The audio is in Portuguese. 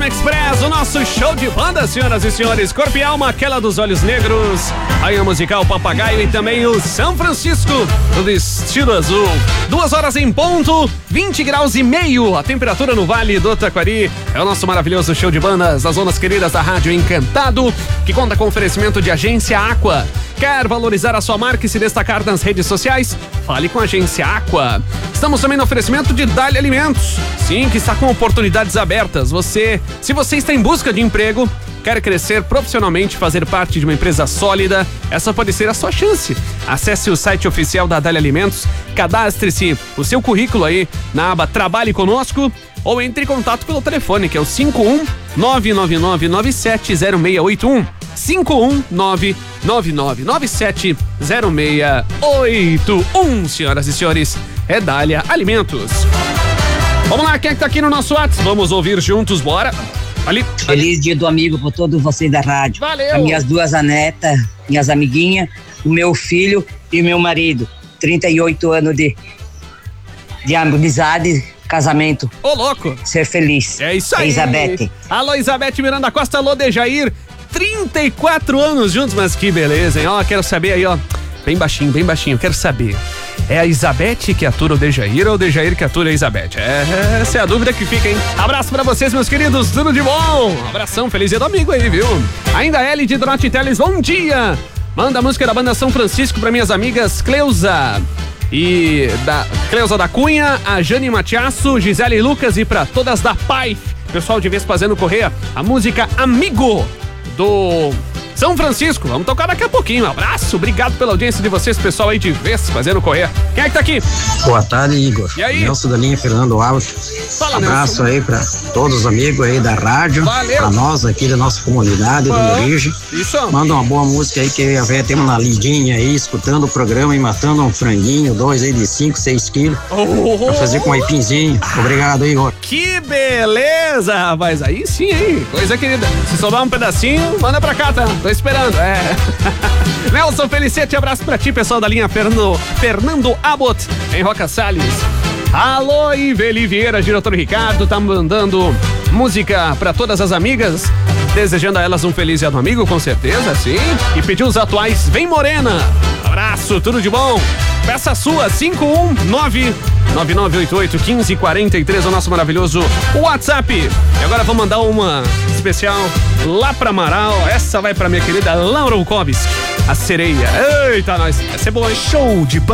Express, o nosso show de banda, senhoras e senhores. Corpo e Alma, aquela dos olhos negros, Rainha Musical Papagaio e também o São Francisco, do Vestido Azul. 2 horas em ponto, 20 graus e meio, a temperatura no Vale do Taquari. É o nosso maravilhoso show de bandas das zonas queridas da Rádio Encantado, que conta com oferecimento de Agência Aqua. Quer valorizar a sua marca e se destacar nas redes sociais? Fale com a Agência Aqua. Estamos também no oferecimento de Dália Alimentos. Sim, que está com oportunidades abertas. Se você está em busca de emprego, quer crescer profissionalmente, fazer parte de uma empresa sólida, essa pode ser a sua chance. Acesse o site oficial da Dália Alimentos, cadastre-se o seu currículo aí na aba Trabalhe Conosco ou entre em contato pelo telefone, que é o 51999970681. 51999970681, senhoras e senhores, é Dália Alimentos. Vamos lá, quem é que tá aqui no nosso WhatsApp? Vamos ouvir juntos, bora. Ali. Feliz dia do amigo para todos vocês da rádio. Valeu. As minhas 2 netas, minhas amiguinhas, o meu filho e o meu marido. 38 anos de amizade, casamento. Ô, louco. Ser feliz. É isso aí. Elizabeth. Alô, Elizabeth Miranda Costa, alô, Dejair. 34 anos juntos, mas que beleza, hein? Ó, quero saber aí, ó. Bem baixinho, quero saber. É a Elizabeth que atura o Dejair ou o Dejair que atura a Elizabeth? Essa é a dúvida que fica, hein? Abraço pra vocês, meus queridos, tudo de bom? Abração, feliz dia do amigo aí, viu? Ainda L de Donati Teles, bom dia! Manda a música da banda São Francisco pra minhas amigas Cleusa Cleusa da Cunha, a Jane Matiasso, Gisele e Lucas e pra todas da PAI. Pessoal de Vespasiano Correia, a música Amigo do São Francisco. Vamos tocar daqui a pouquinho. Abraço, obrigado pela audiência de vocês, pessoal aí de Vespasiano Correia. Quem é que tá aqui? Boa tarde, Igor. E aí? Nelson da linha Fernando Alves. Fala, Abraço Nelson. aí pra todos os amigos aí da rádio. Valeu. Pra nós aqui da nossa comunidade, do Origem. Isso. Manda uma boa música aí que a véia tem uma lidinha aí, escutando o programa e matando um franguinho, 2 aí de 5, 6 quilos. Pra fazer com um aipinzinho. Obrigado, Igor. Que beleza, rapaz. Aí sim, hein? Coisa querida. Se sobrar um pedacinho, manda pra cá, tá? Tô esperando, Nelson Felicete, abraço pra ti, pessoal da linha Fernando Abbott, em Roca Salles. Alô, Iveli Vieira, diretor Ricardo, tá mandando música pra todas as amigas, desejando a elas um feliz dia do amigo, com certeza, sim. E pediu os atuais, vem Morena. Abraço, tudo de bom. Peça sua, 519-9988-1543, o nosso maravilhoso WhatsApp. E agora vou mandar uma especial lá pra Amaral. Essa vai pra minha querida Laura Ukowski, a sereia. Eita, nós. Essa é boa, hein? Show de